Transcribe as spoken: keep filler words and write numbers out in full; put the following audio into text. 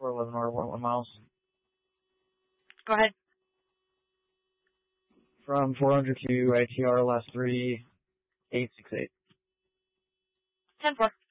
four eleven order one one miles. Go ahead. From four hundred to I T R last three, eight six eight. ten four.